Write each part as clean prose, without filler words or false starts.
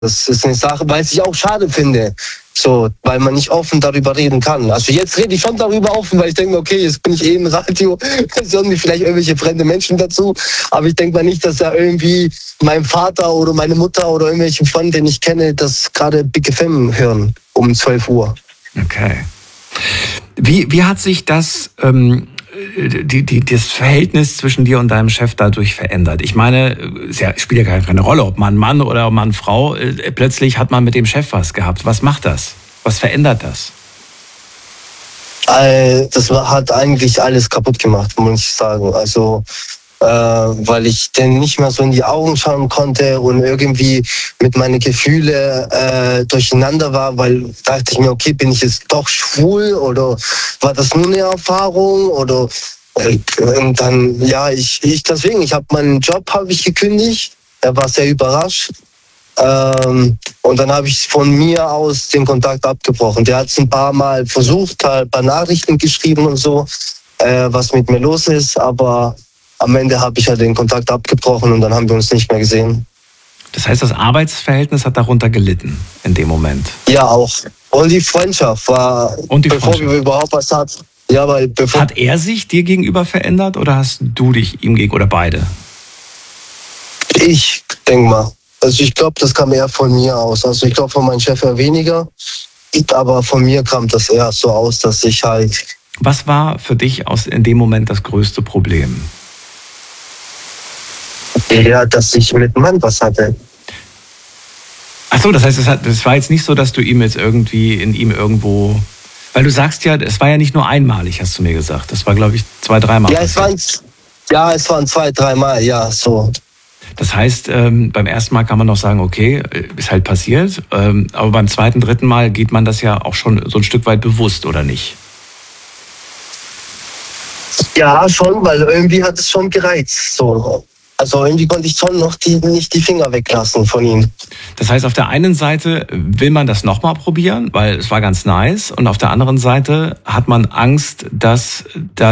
Das ist eine Sache, weil ich auch schade finde, so, weil man nicht offen darüber reden kann. Also jetzt rede ich schon darüber offen, weil ich denke, okay, jetzt bin ich im Radio, es hören mir vielleicht irgendwelche fremde Menschen dazu, aber ich denke mal nicht, dass da irgendwie mein Vater oder meine Mutter oder irgendwelche Freunde, den ich kenne, das gerade Big FM hören um 12 Uhr. Okay. Wie hat sich das das Verhältnis zwischen dir und deinem Chef dadurch verändert? Ich meine, es spielt ja keine Rolle, ob man Mann oder Mann Frau, plötzlich hat man mit dem Chef was gehabt. Was macht das? Was verändert das? Das hat eigentlich alles kaputt gemacht, muss ich sagen. Also, weil ich denn nicht mehr so in die Augen schauen konnte und irgendwie mit meinen Gefühlen durcheinander war, weil dachte ich mir, okay, bin ich jetzt doch schwul oder war das nur eine Erfahrung oder und dann, ja, deswegen, ich habe meinen Job gekündigt, er war sehr überrascht. Und dann habe ich von mir aus den Kontakt abgebrochen. Der hat es ein paar Mal versucht, halt ein paar Nachrichten geschrieben und so, was mit mir los ist, aber am Ende habe ich halt den Kontakt abgebrochen und dann haben wir uns nicht mehr gesehen. Das heißt, das Arbeitsverhältnis hat darunter gelitten in dem Moment? Ja, auch. Und die Freundschaft war, bevor wir überhaupt was hatten. Ja, weil hat er sich dir gegenüber verändert oder hast du dich ihm gegenüber oder beide? Ich denke mal. Also ich glaube, das kam eher von mir aus. Also ich glaube, von meinem Chef eher weniger. Aber von mir kam das eher so aus, dass ich halt... Was war für dich in dem Moment das größte Problem? Ja, dass ich mit einem Mann was hatte. Ach so, das heißt, das war jetzt nicht so, dass du ihm jetzt irgendwie in ihm irgendwo... Weil du sagst ja, es war ja nicht nur einmalig, hast du mir gesagt. Das war, glaube ich, 2-3 Mal. Ja, es waren 2-3 Mal, ja, so. Das heißt, beim ersten Mal kann man noch sagen, okay, ist halt passiert. Aber beim zweiten, dritten Mal geht man das ja auch schon so ein Stück weit bewusst, oder nicht? Ja, schon, weil irgendwie hat es schon gereizt. So. Also irgendwie konnte ich schon noch nicht die Finger weglassen von ihm. Das heißt, auf der einen Seite will man das nochmal probieren, weil es war ganz nice. Und auf der anderen Seite hat man Angst, dass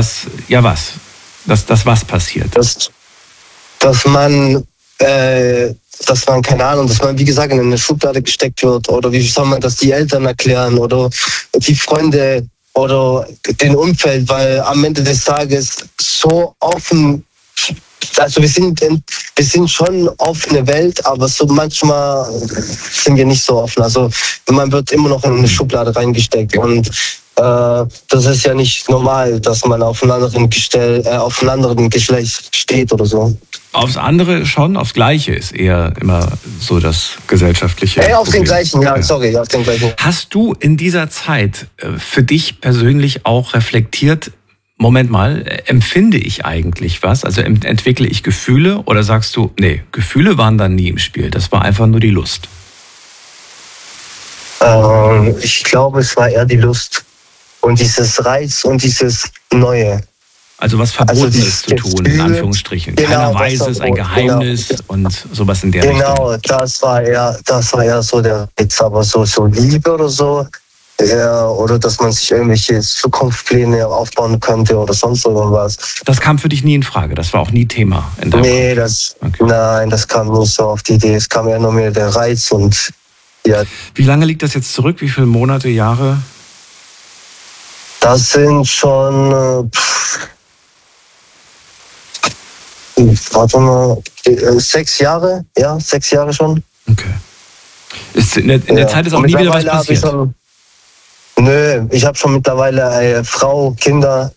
was passiert. Dass man, keine Ahnung, dass man, wie gesagt, in eine Schublade gesteckt wird. Oder wie soll man das die Eltern erklären oder die Freunde oder den Umfeld, weil am Ende des Tages so offen. Also wir sind schon offene Welt, aber so manchmal sind wir nicht so offen. Also man wird immer noch in eine Schublade reingesteckt und das ist ja nicht normal, dass man auf einem anderen Geschlecht steht oder so. Aufs andere schon, aufs Gleiche ist eher immer so das gesellschaftliche auf Problem. Den gleichen, ja, sorry, auf den gleichen. Hast du in dieser Zeit für dich persönlich auch reflektiert, Moment mal, empfinde ich eigentlich was? Also entwickle ich Gefühle oder sagst du, nee, Gefühle waren dann nie im Spiel, das war einfach nur die Lust? Ich glaube, es war eher die Lust und dieses Reiz und dieses Neue. Also was Verbotenes zu tun, in Anführungsstrichen. Genau, keiner weiß es, ein Geheimnis und sowas in der Richtung. Genau, das war eher so der Reiz, aber so Liebe oder so. Ja, oder dass man sich irgendwelche Zukunftspläne aufbauen könnte oder sonst irgendwas. Das kam für dich nie in Frage? Das war auch nie Thema in deinem Kopf? Nein, das kam nicht so auf die Idee. Es kam eher nur mehr der Reiz und ja. Wie lange liegt das jetzt zurück? Wie viele Monate, Jahre? Das sind schon 6 Jahre. Ja, 6 Jahre schon. Okay. In der Zeit ist auch nie wieder was passiert? Nö, ich habe schon mittlerweile eine Frau, Kinder.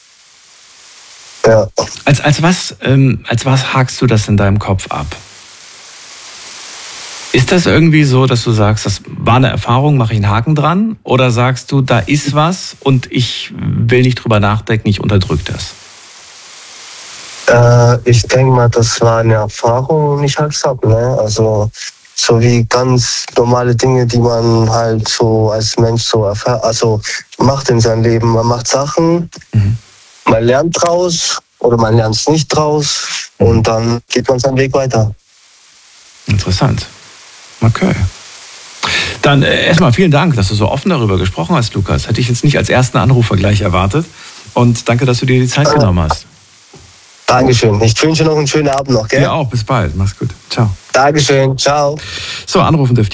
Ja. Als was hakst du das in deinem Kopf ab? Ist das irgendwie so, dass du sagst, das war eine Erfahrung, mache ich einen Haken dran? Oder sagst du, da ist was und ich will nicht drüber nachdenken, ich unterdrück das? Ich denke mal, das war eine Erfahrung und ich hack's ab, ne? Also so wie ganz normale Dinge, die man halt so als Mensch so erfährt, also macht in seinem Leben. Man macht Sachen, man lernt draus oder man lernt es nicht draus und dann geht man seinen Weg weiter. Interessant. Okay. Dann erstmal vielen Dank, dass du so offen darüber gesprochen hast, Lukas. Hätte ich jetzt nicht als ersten Anrufer gleich erwartet. Und danke, dass du dir die Zeit genommen hast. Dankeschön. Ich wünsche noch einen schönen Abend noch, gell? Dir auch. Bis bald. Mach's gut. Ciao. Dankeschön. Ciao. So, anrufen dürft ihr.